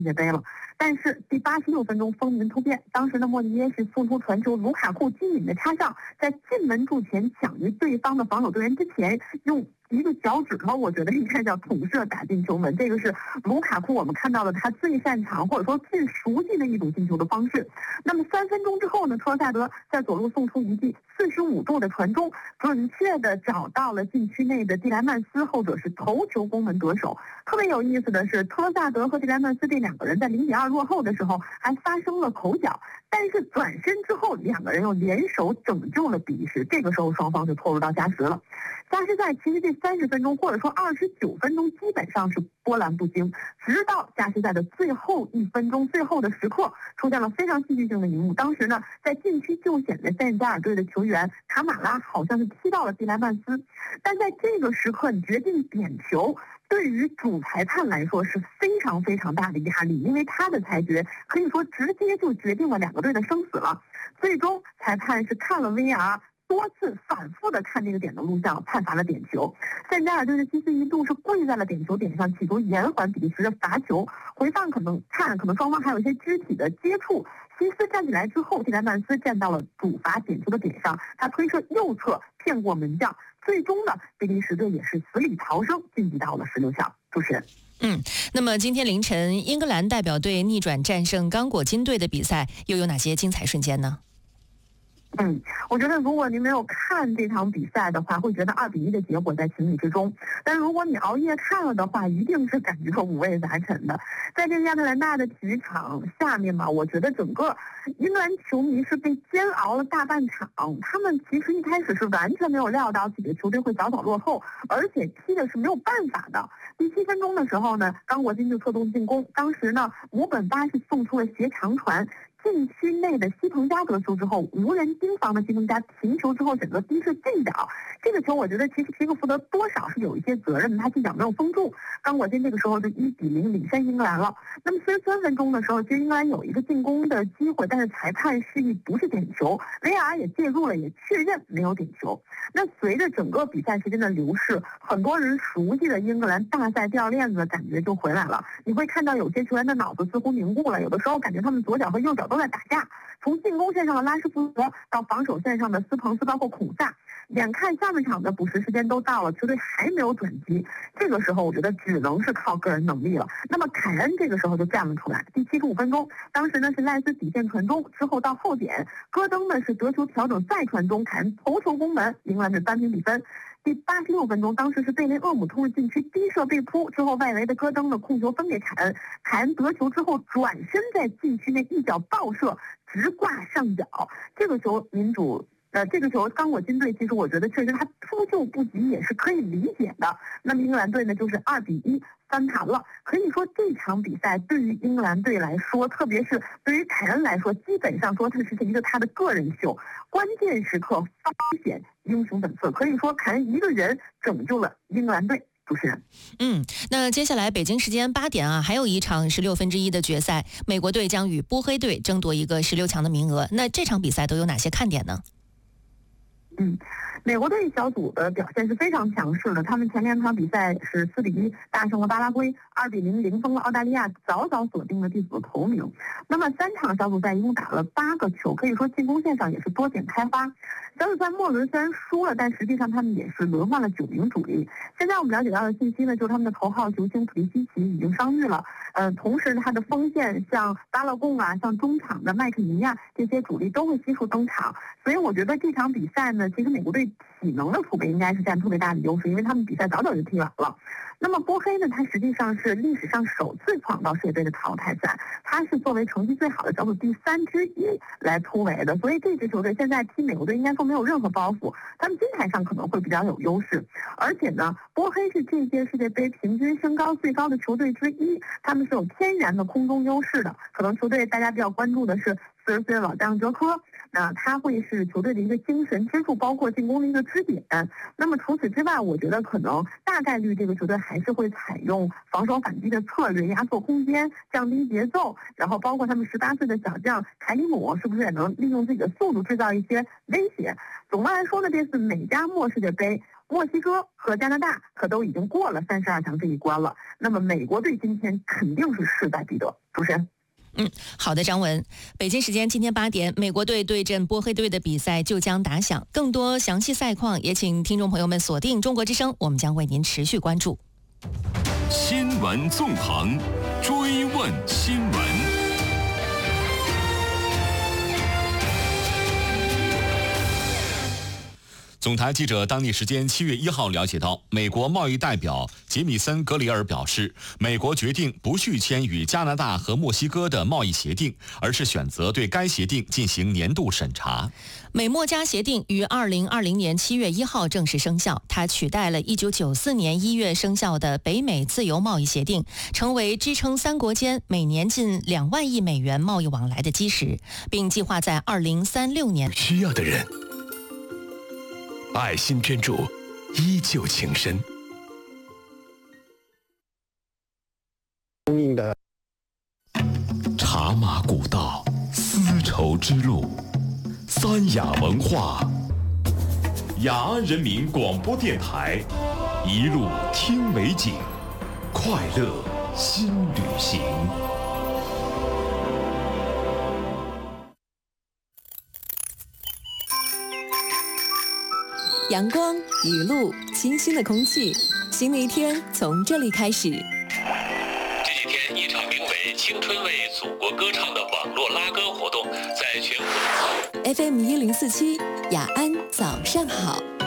界杯了。但是第86分钟风云突变，当时的莫尼耶是送出传球，卢卡库机敏的插上，在进门柱前抢于对方的防守队员之前，用一个脚趾头，我觉得应该叫捅射打进球门。这个是卢卡库我们看到了他最擅长或者说最熟悉的一种进球的方式。那么3分钟之后呢，特罗萨德在左路送出一记45度的传中，准确的找到了禁区内的蒂莱曼斯，后者是头球攻门得手。特别有意思的是，特罗萨德和蒂莱曼斯这2个人在0-2落后的时候还发生了口角，但是转身之后2个人又联手拯救了比利时。这个时候双方就拖入到加时了。加时赛其实这30分钟或者说29分钟基本上是波澜不惊，直到加时赛的最后1分钟，最后的时刻出现了非常戏剧性的一幕。当时呢，在禁区救险的塞内加尔队的球员卡马拉好像是踢到了蒂莱曼斯，但在这个时刻你决定点球，对于主裁判来说是非常非常大的压力，因为他的裁决可以说直接就决定了2个队的生死了。最终裁判是看了 VAR，多次反复的看这个点的录像，判罚了点球。塞内加尔队的基斯一度是跪在了点球点上，企图延缓比利时的罚球。回放可能双方还有一些肢体的接触。西斯站起来之后，蒂莱曼斯站到了主罚点球的点上，他推射右侧骗过门将。最终呢，比利时队也是死里逃生，晋级到了16强。主持人。 那么今天凌晨，英格兰代表队逆转战胜刚果金队的比赛，又有哪些精彩瞬间呢？ 我觉得如果您没有看这场比赛的话，会觉得2-1的结果在情理之中。但如果你熬夜看了的话，一定是感觉五味杂陈的。在这个亚特兰大的体育场下面嘛，我觉得整个英格兰球迷是被煎熬了大半场。他们其实一开始是完全没有料到自己的球队会早早落后，而且踢的是没有办法的。第7分钟的时候呢，刚果金就策动进攻，当时呢，姆本巴是送出了斜长传。禁区内的西彭加得球之后，无人盯防的西彭加停球之后选择低射近角。这个球我觉得其实皮克福德多少是有一些责任的，他近角没有封住。刚果金这个时候就1-0领先英格兰了。那么43分钟的时候，其实英格兰有一个进攻的机会，但是裁判示意不是点球 ，VAR 也介入了，也确认没有点球。那随着整个比赛时间的流逝，很多人熟悉的英格兰大赛掉链子的感觉就回来了。你会看到有些球员的脑子似乎凝固了，有的时候感觉他们左脚和右脚都在打架。从进攻线上的拉什福德到防守线上的斯彭斯，包括孔萨，眼看下半场的补时时间都到了，球队还没有转机。这个时候我觉得只能是靠个人能力了。那么凯恩这个时候就站了出来。第75分钟，当时呢是赖斯底线传中，之后到后点，戈登呢是得球调整再传中，凯恩头球攻门，英格兰队扳平比分。第86分钟，当时是贝雷厄姆突入禁区低射被扑，之后外围的戈登的控球分给凯恩，凯恩得球之后转身在禁区内一脚爆射，直挂上角。这个球这个球刚果金队其实我觉得确实他扑救不及也是可以理解的。那么英格兰队呢就是2-1翻盘了。可以说这场比赛对于英格兰队来说，特别是对于凯恩来说，基本上说它是一个他的个人秀，关键时刻发显英雄本色。可以说凯恩一个人拯救了英格兰队。主持人。 那接下来北京时间8点还有一场1/16的决赛，美国队将与波黑队争夺一个16强的名额。那这场比赛都有哪些看点呢？ 美国队小组的表现是非常强势的，他们前2场比赛是4-1大胜了巴拉圭，2-0零封了澳大利亚，早早锁定了第组的头名。那么3场小组赛一共打了8个球，可以说进攻线上也是多点开花。小组赛末轮虽然输了，但实际上他们也是轮换了9名主力。现在我们了解到的信息呢，就是他们的头号球星普利西奇已经伤愈了，同时他的锋线像巴勒贡像中场的麦克尼亚这些主力都会悉数登场。所以我觉得这场比赛呢，其实美国队体能的储备应该是占特别大的优势，因为他们比赛早早就踢完了。那么波黑呢，他实际上是历史上首次闯到世界杯的淘汰赛，他是作为成绩最好的小组第3之一来突围的，所以这支球队现在踢美国队应该说没有任何包袱，他们金牌上可能会比较有优势。而且呢，波黑是这届世界杯平均身高最高的球队之一，他们是有天然的空中优势的。可能球队大家比较关注的是40岁的老将哲科，那他会是球队的一个精神支柱，包括进攻的一个支点。那么除此之外，我觉得可能大概率这个球队还是会采用防守反击的策略，压缩空间，降低节奏，然后包括他们18岁的小将凯里姆是不是也能利用自己的速度制造一些威胁。总的来说呢，这次美加墨世界杯墨西哥和加拿大可都已经过了32强这一关了。那么美国队今天肯定是势在必得。主持人。 好的，张文。北京时间今天8点，美国队对阵波黑队的比赛就将打响。更多详细赛况，也请听众朋友们锁定中国之声，我们将为您持续关注。 新闻纵横，追问新闻。总台记者当地时间7月1号了解到，美国贸易代表杰米森·格里尔表示，美国决定不续签与加拿大和墨西哥的贸易协定，而是选择对该协定进行年度审查。 美墨加协定于2020年7月1号正式生效，它取代了1994年1月生效的北美自由贸易协定，成为支撑三国间每年近2万亿美元贸易往来的基石，并计划在2036年。 需要的人，爱心捐助，依旧情深。茶马古道，丝绸之路，三雅文化，雅安人民广播电台，一路听美景，快乐新旅行。 阳光、雨露、清新的空气，新的一天从这里开始。 这几天，一场名为“青春为祖国歌唱”的网络拉歌活动在全国。 FM 1047，雅安早上好。